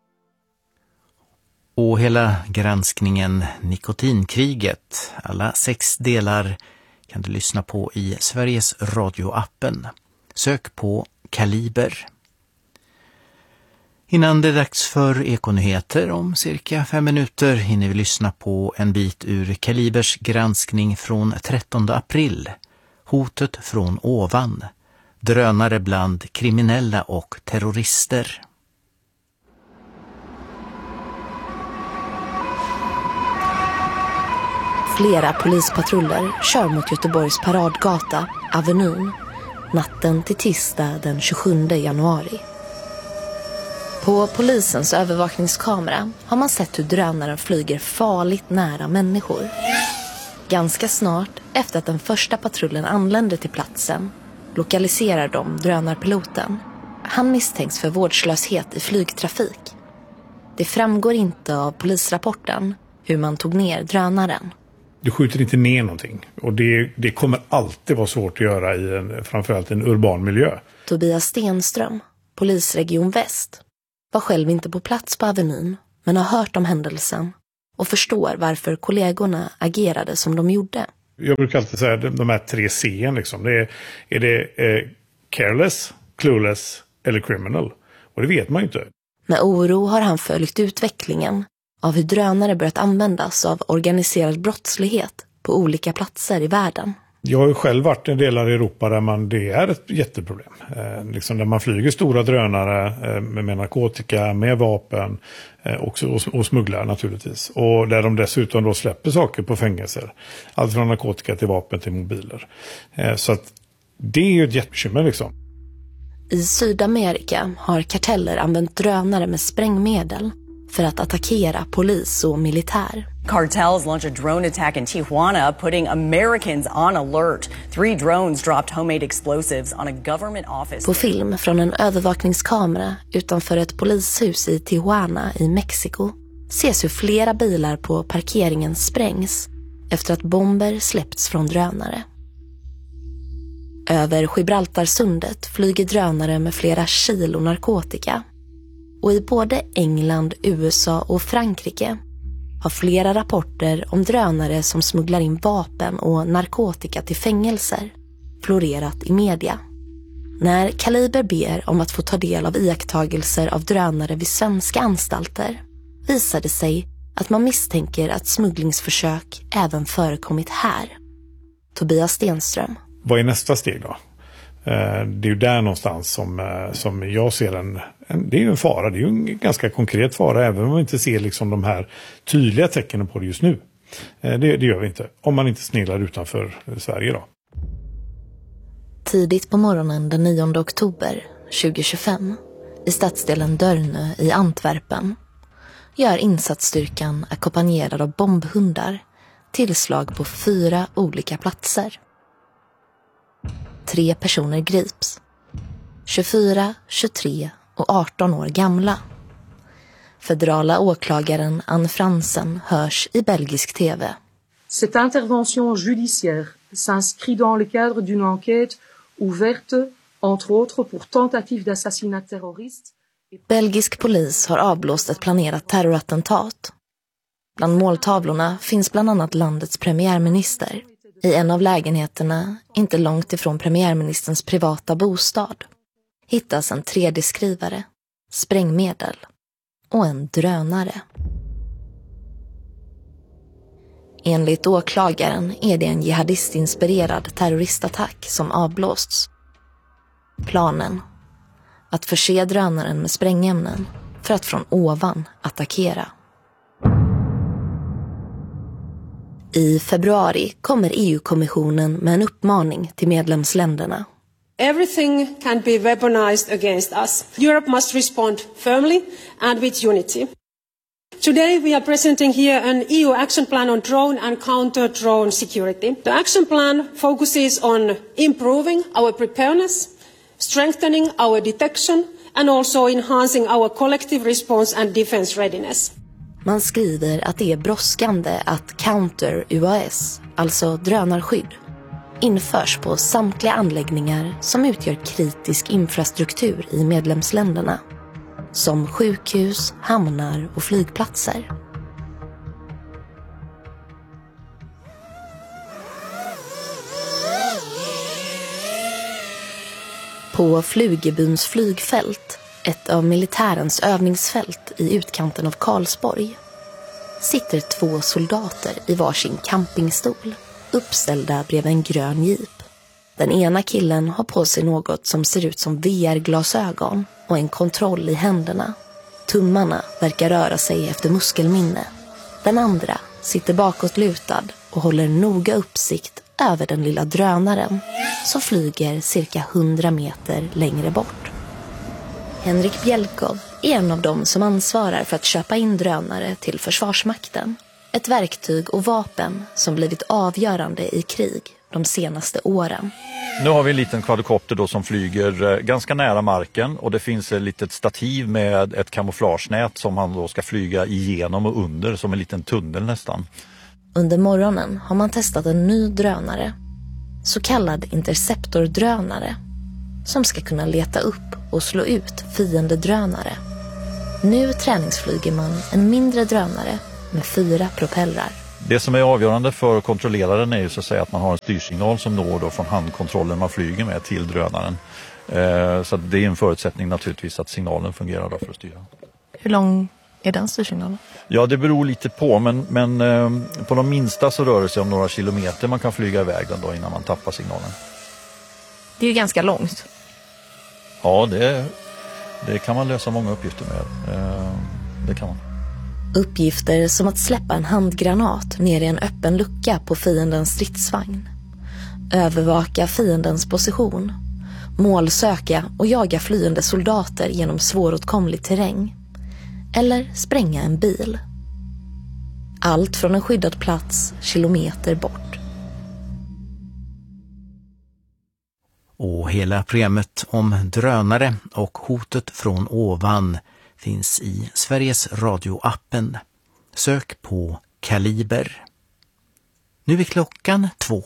Och hela granskningen Nikotinkriget, alla 6 delar kan du lyssna på i Sveriges Radio-appen. Sök på Kaliber. Innan det är dags för Ekonyheter om cirka 5 minuter hinner vi lyssna på en bit ur Kalibers granskning från 13 april. Hotet från ovan. Drönare bland kriminella och terrorister. Flera polispatruller kör mot Göteborgs paradgata, Avenyn, natten till tisdag den 27 januari. På polisens övervakningskamera har man sett hur drönaren flyger farligt nära människor. Ganska snart efter att den första patrullen anlände till platsen lokaliserar de drönarpiloten. Han misstänks för vårdslöshet i flygtrafik. Det framgår inte av polisrapporten hur man tog ner drönaren. Du skjuter inte ner någonting. Och det kommer alltid vara svårt att göra i framförallt en urban miljö. Tobias Stenström, polisregion Väst, var själv inte på plats på Avenyn, men har hört om händelsen och förstår varför kollegorna agerade som de gjorde. Jag brukar alltid säga de här 3 C:n liksom. Är det careless, clueless eller criminal? Och det vet man ju inte. Med oro har han följt utvecklingen av hur drönare börjat användas av organiserad brottslighet på olika platser i världen. Jag har ju själv varit i delar i Europa där det är ett jätteproblem. Liksom där man flyger stora drönare med narkotika, med vapen och smugglar naturligtvis. Och där de dessutom då släpper saker på fängelser. Allt från narkotika till vapen till mobiler. Så att det är ju ett jättebekymmer liksom. I Sydamerika har karteller använt drönare med sprängmedel för att attackera polis och militär. Cartels launched a drone attack in Tijuana, putting Americans on alert. 3 drones dropped homemade explosives on a government office. På film från en övervakningskamera utanför ett polishus i Tijuana i Mexiko ses hur flera bilar på parkeringen sprängs efter att bomber släppts från drönare. Över Gibraltarsundet flyger drönare med flera kilo narkotika. Och i både England, USA och Frankrike har flera rapporter om drönare som smugglar in vapen och narkotika till fängelser florerat i media. När Kaliber ber om att få ta del av iakttagelser av drönare vid svenska anstalter visar det sig att man misstänker att smugglingsförsök även förekommit här. Tobias Stenström. Vad är nästa steg då? Det är ju där någonstans som jag ser det är ju en fara. Det är ju en ganska konkret fara även om man inte ser liksom de här tydliga tecknen på det just nu. Det gör vi inte. Om man inte sneglar utanför Sverige då. Tidigt på morgonen den 9 oktober 2025 i stadsdelen Dörne i Antwerpen gör insatsstyrkan ackompanjerad av bombhundar tillslag på 4 olika platser. 3 personer grips. 24, 23 och 18 år gamla. Federala åklagaren Anne Fransen hörs i belgisk tv. Cette intervention judiciaire s'inscrit dans le cadre d'une enquête ouverte, entre autres pour tentative d'assassinat terroriste. Belgisk polis har avblåst ett planerat terrorattentat. Bland måltavlorna finns bland annat landets premiärminister. I en av lägenheterna, inte långt ifrån premiärministerns privata bostad, hittas en 3D-skrivare, sprängmedel och en drönare. Enligt åklagaren är det en jihadistinspirerad terroristattack som avblåsts. Planen: att förse drönaren med sprängämnen för att från ovan attackera. I februari kommer EU-kommissionen med en uppmaning till medlemsländerna. Everything can be weaponized against us. Europe must respond firmly and with unity. Today we are presenting here an EU action plan on drone and counter-drone security. The action plan focuses on improving our preparedness, strengthening our detection and also enhancing our collective response and defense readiness. Man skriver att det är brådskande att counter-UAS, alltså drönarskydd, införs på samtliga anläggningar som utgör kritisk infrastruktur i medlemsländerna, som sjukhus, hamnar och flygplatser. På Flugebyns flygfält, ett av militärens övningsfält i utkanten av Karlsborg, sitter 2 soldater i varsin campingstol, uppställda bredvid en grön jeep. Den ena killen har på sig något som ser ut som VR-glasögon och en kontroll i händerna. Tummarna verkar röra sig efter muskelminne. Den andra sitter bakåt lutad och håller noga uppsikt över den lilla drönaren som flyger cirka 100 meter längre bort. Henrik Bjelkov är en av dem som ansvarar för att köpa in drönare till Försvarsmakten. Ett verktyg och vapen som blivit avgörande i krig de senaste åren. Nu har vi en liten kvadrokopter då som flyger ganska nära marken och det finns ett litet stativ med ett kamouflagenät som han då ska flyga igenom och under som en liten tunnel nästan. Under morgonen har man testat en ny drönare, så kallad interceptordrönare, som ska kunna leta upp och slå ut fiendedrönare. Nu träningsflyger man en mindre drönare med 4 propellrar. Det som är avgörande för att kontrollera den är ju så att säga att man har en styrsignal som når då från handkontrollen man flyger med till drönaren. Så det är en förutsättning naturligtvis att signalen fungerar då för att styra. Hur lång är den styrsignalen? Ja, det beror lite på, men på de minsta så rör det sig om några kilometer man kan flyga iväg den då innan man tappar signalen. Det är ju ganska långt. Ja, det kan man lösa många uppgifter med. Det kan man. Uppgifter som att släppa en handgranat ner i en öppen lucka på fiendens stridsvagn. Övervaka fiendens position. Målsöka och jaga flyende soldater genom svåråtkomlig terräng. Eller spränga en bil. Allt från en skyddad plats kilometer bort. Och hela programmet om drönare och hotet från ovan finns i Sveriges Radio-appen. Sök på Kaliber. Nu är klockan 2.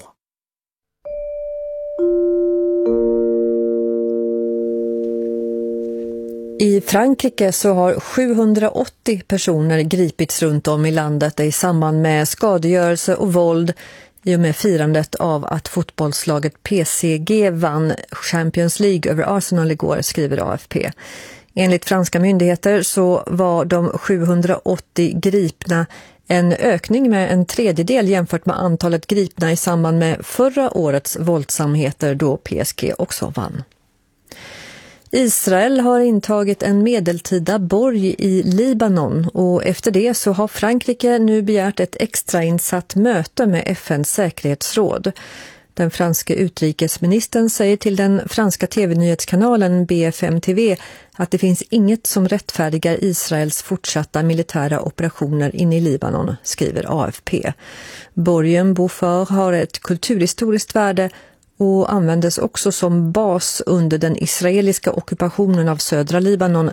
I Frankrike så har 780 personer gripits runt om i landet i samband med skadegörelse och våld i och med firandet av att fotbollslaget PSG vann Champions League över Arsenal igår, skriver AFP. Enligt franska myndigheter så var de 780 gripna en ökning med en tredjedel jämfört med antalet gripna i samband med förra årets våldsamheter då PSG också vann. Israel har intagit en medeltida borg i Libanon och efter det så har Frankrike nu begärt ett extrainsatt möte med FNs säkerhetsråd. Den franska utrikesministern säger till den franska tv-nyhetskanalen BFM TV att det finns inget som rättfärdigar Israels fortsatta militära operationer inne i Libanon, skriver AFP. Borgen Beaufort har ett kulturhistoriskt värde och användes också som bas under den israeliska ockupationen av södra Libanon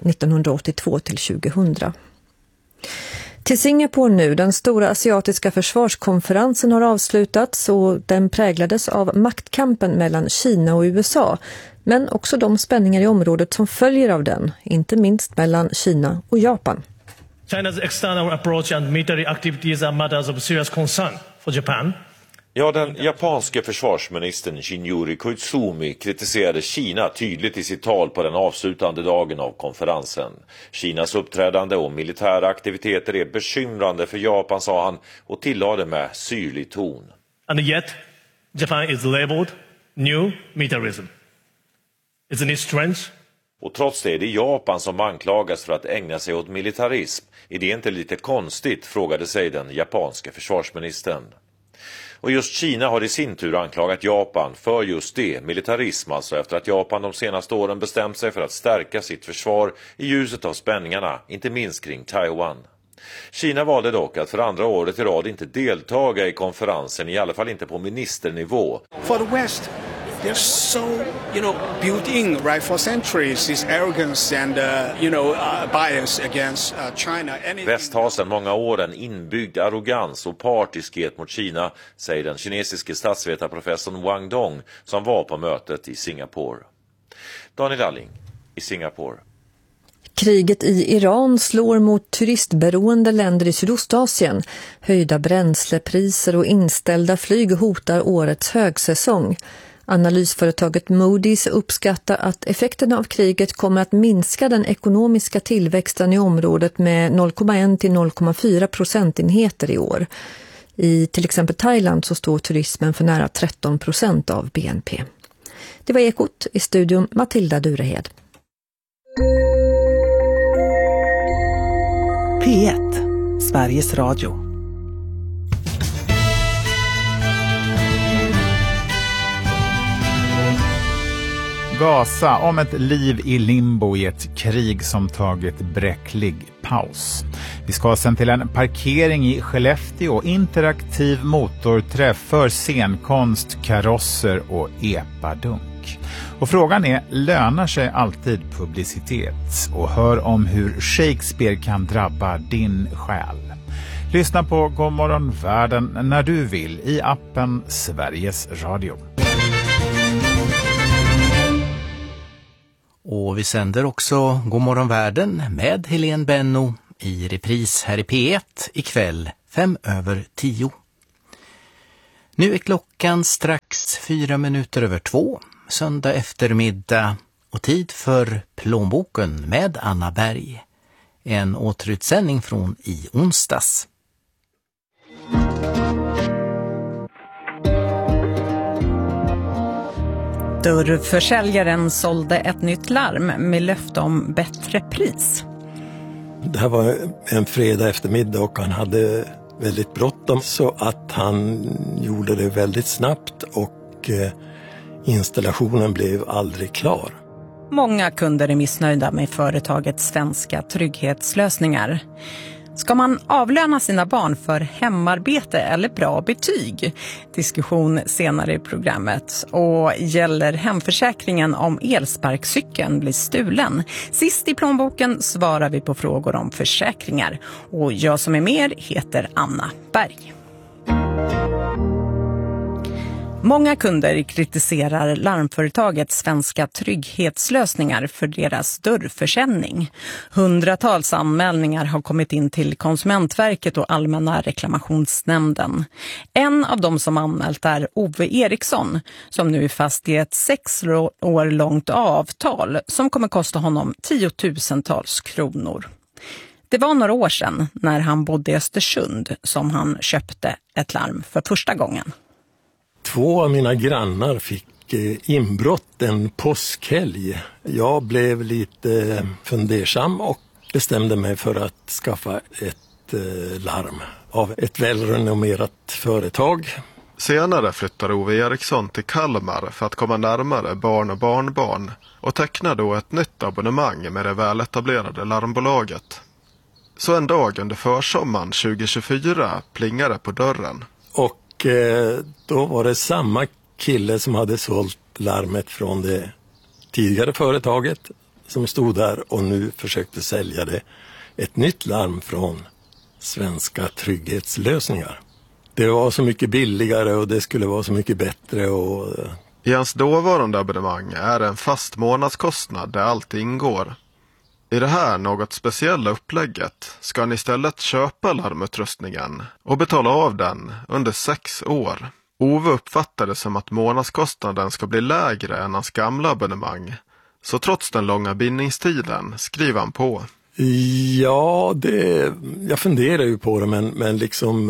1982-2000. Till Singapore nu, den stora asiatiska försvarskonferensen har avslutats och den präglades av maktkampen mellan Kina och USA, men också de spänningar i området som följer av den, inte minst mellan Kina och Japan. China's external approach and military activities are matters of serious concern for Japan. Ja, den japanske försvarsministern Shinyori Koizumi kritiserade Kina tydligt i sitt tal på den avslutande dagen av konferensen. Kinas uppträdande och militära aktiviteter är bekymrande för Japan, sa han och tillade med syrlig ton. And yet, Japan is labeled new militarism. Isn't it strange? Och trots det är det Japan som anklagas för att ägna sig åt militarism. Är det inte lite konstigt, frågade sig den japanska försvarsministern. Och just Kina har i sin tur anklagat Japan för just det, militarism alltså, efter att Japan de senaste åren bestämt sig för att stärka sitt försvar i ljuset av spänningarna, inte minst kring Taiwan. Kina valde dock att för andra året i rad inte deltaga i konferensen, i alla fall inte på ministernivå. For the West, they're so, built in, right, for centuries, this arrogance and, bias against China. Väst har sedan många år en inbyggd arrogans och partiskhet mot Kina, säger den kinesiske statsvetarprofessorn Wang Dong som var på mötet i Singapore. Daniel Alling i Singapore. Kriget i Iran slår mot turistberoende länder i Sydostasien. Höjda bränslepriser och inställda flyg hotar årets högsäsong. Analysföretaget Moody's uppskattar att effekterna av kriget kommer att minska den ekonomiska tillväxten i området med 0,1 till 0,4 procentenheter i år. I till exempel Thailand så står turismen för nära 13% av BNP. Det var Ekot, i studion Matilda Durehed. P1, Sveriges Radio. Gaza, om ett liv i limbo i ett krig som tagit bräcklig paus. Vi ska sen till en parkering i Skellefteå, interaktiv motorträff för scenkonst, karosser och epadunk. Och frågan är, lönar sig alltid publicitet? Och hör om hur Shakespeare kan drabba din själ. Lyssna på God morgon världen när du vill i appen Sveriges Radio. Och vi sänder också God morgon världen med Helene Benno i repris här i P1 ikväll 5:10. Nu är klockan strax 2:04, söndag eftermiddag och tid för Plånboken med Anna Berg. En återutsändning från i onsdags. Dörrförsäljaren sålde ett nytt larm med löfte om bättre pris. Det här var en fredag eftermiddag och han hade väldigt bråttom så att han gjorde det väldigt snabbt och installationen blev aldrig klar. Många kunder är missnöjda med företagets Svenska trygghetslösningar. Ska man avlöna sina barn för hemarbete eller bra betyg? Diskussion senare i programmet. Och gäller hemförsäkringen om elsparkcykeln blir stulen? Sist i plånboken svarar vi på frågor om försäkringar. Och jag som är med heter Anna Berg. Många kunder kritiserar larmföretaget Svenska trygghetslösningar för deras dörrförsäljning. Hundratals anmälningar har kommit in till Konsumentverket och Allmänna reklamationsnämnden. En av dem som anmält är Ove Eriksson som nu är fast i ett 6 år långt avtal som kommer kosta honom 10-tusentals kronor. Det var några år sedan när han bodde i Östersund som han köpte ett larm för första gången. 2 av mina grannar fick inbrott en påskhelg. Jag blev lite fundersam och bestämde mig för att skaffa ett larm av ett välrenommerat företag. Senare flyttade Ove Eriksson till Kalmar för att komma närmare barn och barnbarn och tecknade då ett nytt abonnemang med det väletablerade larmbolaget. Så en dag under försommaren 2024 plingade på dörren. Och då var det samma kille som hade sålt larmet från det tidigare företaget som stod där och nu försökte sälja det. Ett nytt larm från Svenska trygghetslösningar. Det var så mycket billigare och det skulle vara så mycket bättre. I hans dåvarande abonnemang är det en fast månadskostnad där allt ingår. I det här något speciella upplägget ska han istället köpa larmutrustningen och betala av den under 6 år. Ove uppfattade som att månadskostnaden ska bli lägre än hans gamla abonnemang. Så trots den långa bindningstiden skriver han på. Ja, jag funderar ju på det men liksom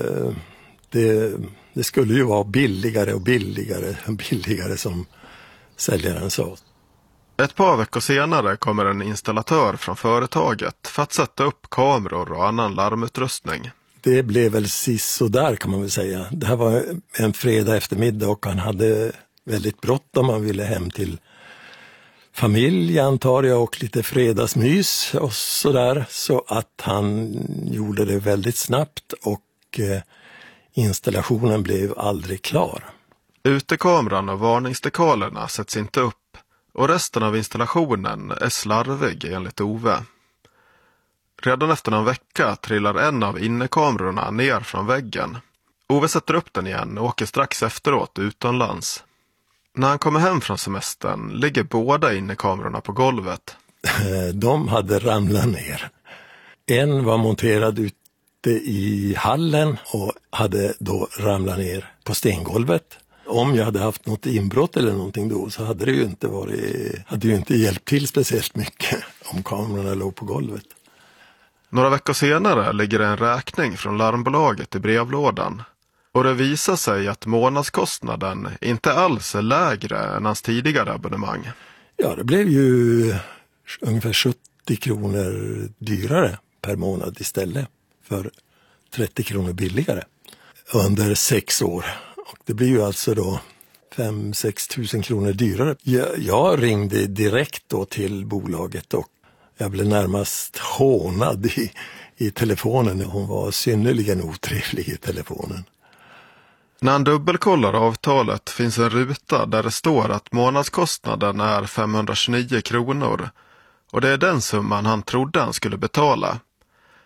det skulle ju vara billigare och billigare som säljaren sa. Ett par veckor senare kommer en installatör från företaget för att sätta upp kameror och annan larmutrustning. Det blev väl sist och där kan man väl säga. Det här var en fredag eftermiddag och han hade väldigt bråttom. Han ville hem till familj antar jag och lite fredagsmys och sådär. Så att han gjorde det väldigt snabbt och installationen blev aldrig klar. Utekameran och varningsdekalerna sätts inte upp. Och resten av installationen är slarvig enligt Ove. Redan efter någon vecka trillar en av innekamerorna ner från väggen. Ove sätter upp den igen och åker strax efteråt utomlands. När han kommer hem från semestern ligger båda innekamerorna på golvet. De hade ramlat ner. En var monterad ute i hallen och hade då ramlat ner på stengolvet. Om jag hade haft något inbrott eller någonting då så hade det ju inte hjälpt till speciellt mycket om kamerorna låg på golvet. Några veckor senare ligger en räkning från larmbolaget i brevlådan. Och det visar sig att månadskostnaden inte alls är lägre än hans tidigare abonnemang. Ja, det blev ju ungefär 70 kronor dyrare per månad istället för 30 kronor billigare under 6 år. Och det blir ju alltså då 5-6 tusen kronor dyrare. Jag ringde direkt då till bolaget och jag blev närmast hånad i telefonen. Hon var synnerligen otrevlig i telefonen. När han dubbelkollar avtalet finns en ruta där det står att månadskostnaden är 529 kronor. Och det är den summan han trodde han skulle betala.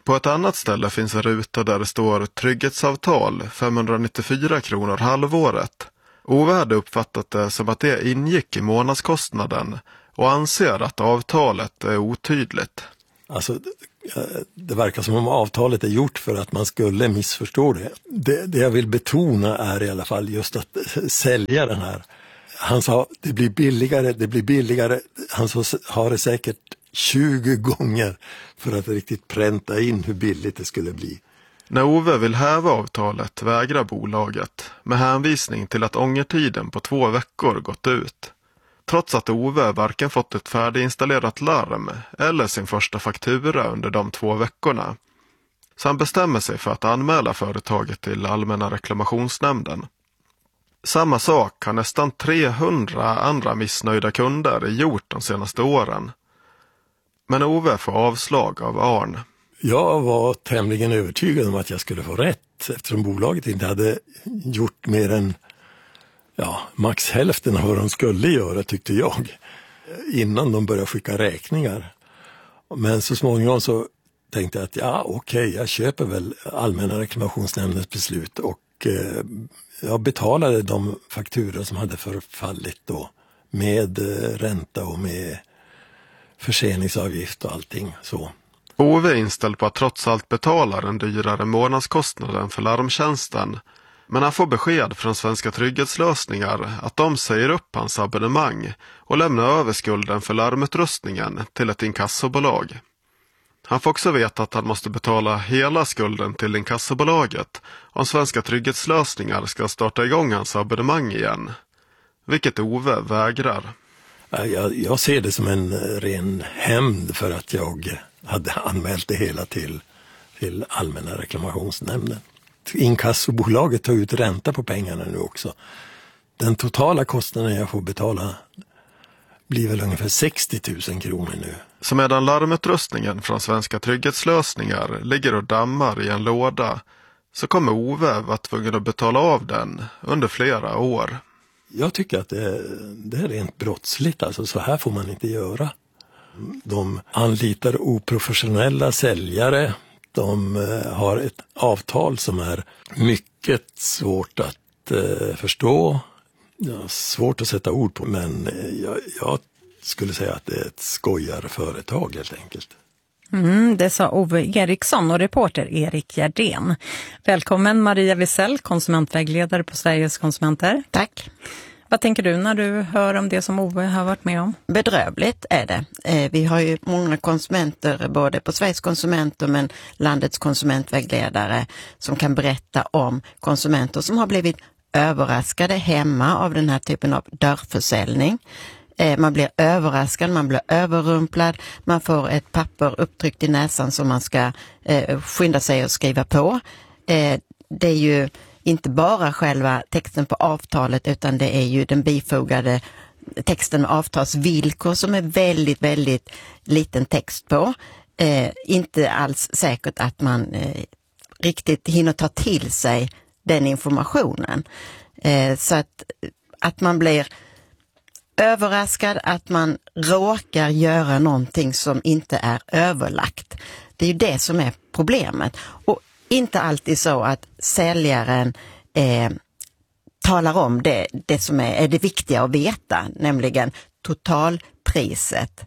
På ett annat ställe finns en ruta där det står trygghetsavtal 594 kronor halvåret. Ove hade uppfattat det som att det ingick i månadskostnaden och anser att avtalet är otydligt. Alltså, det verkar som om avtalet är gjort för att man skulle missförstå det. Det jag vill betona är i alla fall just att sälja den här. Han sa det blir billigare. Han sa har det säkert 20 gånger för att riktigt pränta in hur billigt det skulle bli. När Ove vill häva avtalet vägrar bolaget med hänvisning till att ångertiden på 2 veckor gått ut. Trots att Ove varken fått ett färdiginstallerat larm eller sin första faktura under de 2 veckorna. Så han bestämmer sig för att anmäla företaget till Allmänna reklamationsnämnden. Samma sak har nästan 300 andra missnöjda kunder gjort de senaste åren. Men Ove får avslag av Arn. Jag var tämligen övertygad om att jag skulle få rätt eftersom bolaget inte hade gjort mer än max hälften av vad de skulle göra, tyckte jag, innan de började skicka räkningar. Men så småningom så tänkte jag att jag köper väl Allmänna reklamationsnämndens beslut och jag betalade de fakturor som hade förfallit då med ränta och med förseningsavgift och allting så. Ove är inställd på att trots allt betala den dyrare månadskostnaden för larmtjänsten. Men han får besked från Svenska trygghetslösningar att de säger upp hans abonnemang och lämnar över skulden för larmutrustningen till ett inkassobolag. Han får också veta att han måste betala hela skulden till inkassobolaget om Svenska trygghetslösningar ska starta igång hans abonnemang igen. Vilket Ove vägrar. Jag ser det som en ren hämnd för att jag hade anmält det hela till Allmänna reklamationsnämnden. Inkassobolaget tar ut ränta på pengarna nu också. Den totala kostnaden jag får betala blir väl ungefär 60 000 kronor nu. Så medan larmutrustningen från Svenska trygghetslösningar ligger och dammar i en låda så kommer Ove vara tvungen att betala av den under flera år. Jag tycker att det är rent brottsligt, alltså så här får man inte göra. De anlitar oprofessionella säljare. De har ett avtal som är mycket svårt att förstå. Svårt att sätta ord på, men jag skulle säga att det är ett skojarföretag helt enkelt. Det sa Ove Eriksson och reporter Erik Gerdén. Välkommen Maria Wisell, konsumentvägledare på Sveriges konsumenter. Tack. Vad tänker du när du hör om det som Ove har varit med om? Bedrövligt är det. Vi har ju många konsumenter, både på Sveriges konsumenter men landets konsumentvägledare, som kan berätta om konsumenter som har blivit överraskade hemma av den här typen av dörrförsäljning. Man blir överraskad, man blir överrumplad, man får ett papper upptryckt i näsan som man ska skynda sig att skriva på. Det är ju inte bara själva texten på avtalet utan det är ju den bifogade texten med avtalsvillkor som är väldigt, väldigt liten text på. Inte alls säkert att man riktigt hinner ta till sig den informationen. Så att man blir överraskad, att man råkar göra någonting som inte är överlagt. Det är ju det som är problemet. Och inte alltid så att säljaren talar om det som är det viktiga att veta, nämligen totalpriset.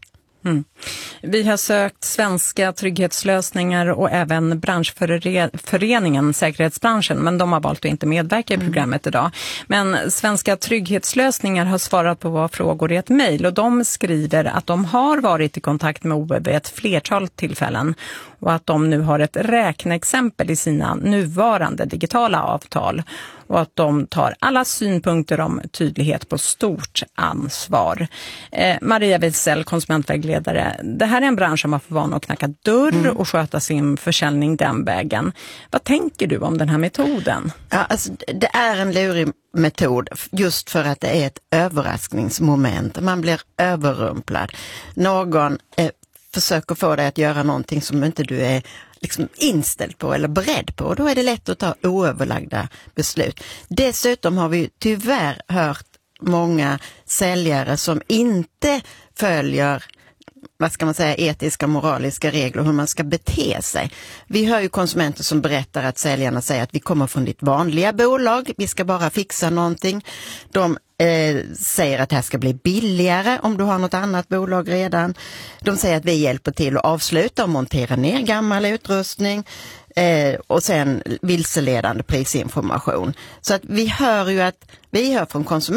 Vi har sökt Svenska trygghetslösningar och även branschföreningen Säkerhetsbranschen, men de har valt att inte medverka i programmet idag. Men Svenska trygghetslösningar har svarat på våra frågor i ett mejl och de skriver att de har varit i kontakt med Ove vid ett flertal tillfällen och att de nu har ett räkneexempel i sina nuvarande digitala avtal och att de tar alla synpunkter om tydlighet på stort ansvar. Maria Wisell, konsumentvägledare, det här är en bransch som har för vana att knacka dörr och sköta sin försäljning den vägen. Vad tänker du om den här metoden? Ja, alltså, det är en lurig metod just för att det är ett överraskningsmoment. Man blir överrumplad. Någon försöker få dig att göra någonting som inte du är liksom inställd på eller beredd på. Och då är det lätt att ta oöverlagda beslut. Dessutom har vi tyvärr hört många säljare som inte följer vad ska man säga, etiska och moraliska regler hur man ska bete sig. Vi hör ju konsumenter som berättar att säljarna säger att vi kommer från ditt vanliga bolag, vi ska bara fixa någonting. De säger att det här ska bli billigare om du har något annat bolag redan. De säger att vi hjälper till att avsluta och montera ner gammal utrustning. Och sen vilseledande prisinformation. Så att vi hör från konsumenter